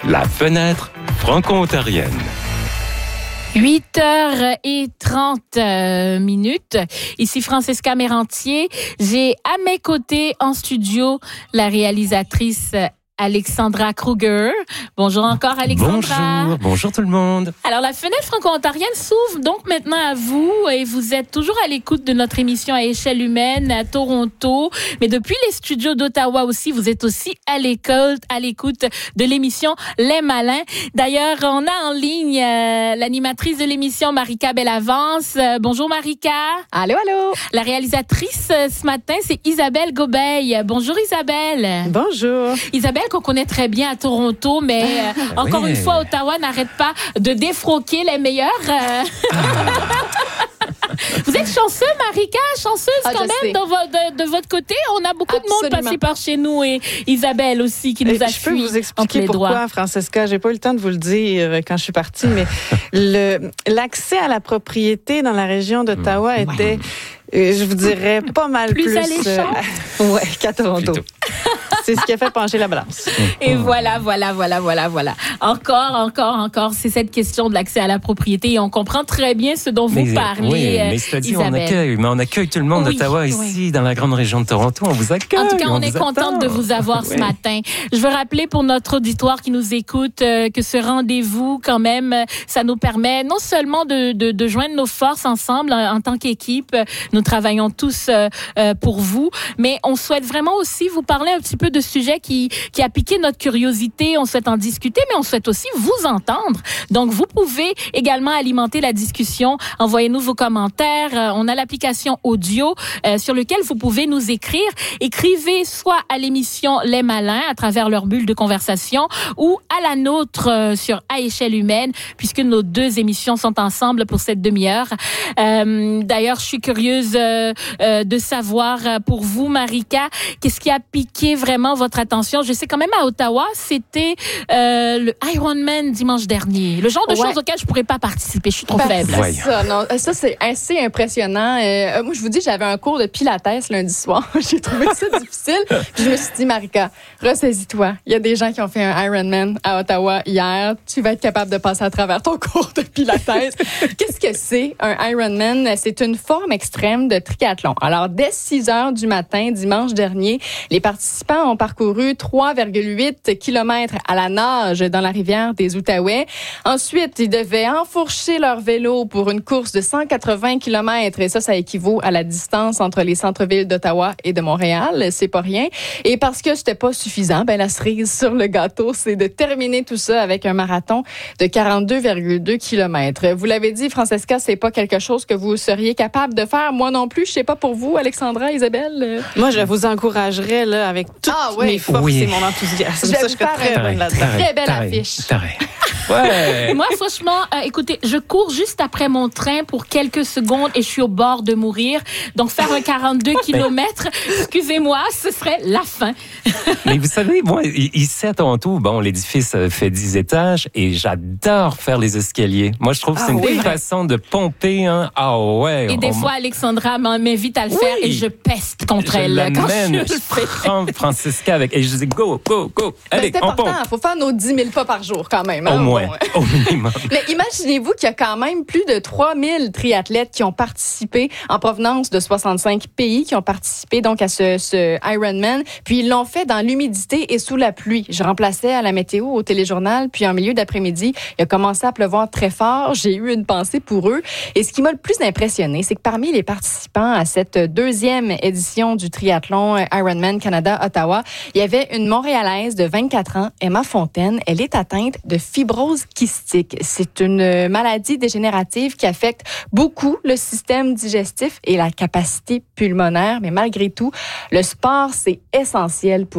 La fenêtre franco-ontarienne. 8h30. Ici Francesca Mérantier. J'ai à mes côtés en studio la réalisatrice Alexandra Kruger. Bonjour encore, Alexandra. Bonjour tout le monde. Alors, la fenêtre franco-ontarienne s'ouvre donc maintenant à vous et vous êtes toujours à l'écoute de notre émission à échelle humaine à Toronto. Mais depuis les studios d'Ottawa aussi, vous êtes aussi à l'écoute de l'émission Les Malins. D'ailleurs, on a en ligne l'animatrice de l'émission, Marika Bellavance. Bonjour, Marika. Allô, allô. La réalisatrice ce matin, c'est Isabelle Gobeil. Bonjour, Isabelle. Bonjour. Isabelle, qu'on connaît très bien à Toronto, mais encore une fois, Ottawa n'arrête pas de défroquer les meilleurs. Vous êtes chanceux, Marika, chanceuse quand même de votre côté. On a beaucoup de monde passé par chez nous et Isabelle aussi qui nous a fui. Je peux vous expliquer pourquoi, Francesca. J'ai pas eu le temps de vous le dire quand je suis partie, mais l'accès à la propriété dans la région d'Ottawa était, je vous dirais, pas mal plus alléchant. Qu'à Toronto. C'est ce qui a fait pencher la balance. Et voilà. Encore, c'est cette question de l'accès à la propriété et on comprend très bien ce dont vous parlez, mais c'est-à-dire Isabelle. on accueille tout le monde d'Ottawa ici, dans la grande région de Toronto. On vous accueille. En tout cas, on est contente de vous avoir ce matin. Je veux rappeler pour notre auditoire qui nous écoute que ce rendez-vous, quand même, ça nous permet non seulement de joindre nos forces ensemble en tant qu'équipe. Nous travaillons tous pour vous, mais on souhaite vraiment aussi vous parler un petit peu de sujets qui a piqué notre curiosité. On souhaite en discuter, mais on souhaite aussi vous entendre. Donc, vous pouvez également alimenter la discussion. Envoyez-nous vos commentaires. On a l'application audio sur lequel vous pouvez nous écrire. Écrivez soit à l'émission Les Malins à travers leur bulle de conversation ou à la nôtre sur À échelle humaine, puisque nos deux émissions sont ensemble pour cette demi-heure. D'ailleurs, je suis curieuse de savoir pour vous, Marika, qu'est-ce qui a piqué vraiment votre attention? Je sais quand même à Ottawa, c'était le Ironman dimanche dernier. Le genre de choses auxquelles je pourrais pas participer. Je suis trop faible. Ça, c'est assez impressionnant. Moi, je vous dis, j'avais un cours de pilates lundi soir. J'ai trouvé ça difficile. Puis je me suis dit, Marika, ressaisis-toi. Il y a des gens qui ont fait un Ironman à Ottawa hier. Tu vas être capable de passer à travers ton cours de pilates. Qu'est-ce que c'est un Ironman? C'est une forme extrême de triathlon. Alors, dès 6 heures du matin, dimanche dernier, les participants ont parcouru 3,8 kilomètres à la nage dans la rivière des Outaouais. Ensuite, ils devaient enfourcher leur vélo pour une course de 180 kilomètres. Et ça équivaut à la distance entre les centres-villes d'Ottawa et de Montréal. C'est pas rien. Et parce que c'était pas suffisant, la cerise sur le gâteau, c'est de terminer tout ça avec un marathon de 42,2 kilomètres. Vous l'avez dit, Francesca, c'est pas quelque chose que vous seriez capable de faire. Moi non plus. Je sais pas pour vous, Alexandra, Isabelle. Moi, je vous encouragerais là, avec toutes mes forces et mon enthousiasme. Ça, je serais très bonne là-dedans. Très belle affiche. Moi, franchement, écoutez, je cours juste après mon train pour quelques secondes et je suis au bord de mourir. Donc, faire un 42 kilomètres, excusez-moi, ce serait la fin. Mais vous savez, moi, ici à Toronto, l'édifice fait 10 étages et j'adore faire les escaliers. Moi, je trouve que c'est une façon de pomper. Et des fois, Alexandra m'invite à le faire et je peste contre elle. Je prends Francesca avec et je dis go. Allez, c'est important. Il faut faire nos 10 000 pas par jour quand même. Au moins, au minimum. Mais imaginez-vous qu'il y a quand même plus de 3000 triathlètes qui ont participé en provenance de 65 pays qui ont participé donc à ce Ironman. Puis ils l'ont fait dans l'humidité et sous la pluie. Je remplaçais à la météo au téléjournal. Puis en milieu d'après-midi, il a commencé à pleuvoir très fort. J'ai eu une pensée pour eux. Et ce qui m'a le plus impressionné, c'est que parmi les participants à cette deuxième édition du triathlon Ironman Canada Ottawa, il y avait une Montréalaise de 24 ans, Emma Fontaine. Elle est atteinte de fibrose kystique. C'est une maladie dégénérative qui affecte beaucoup le système digestif et la capacité pulmonaire. Mais malgré tout, le sport, c'est essentiel pour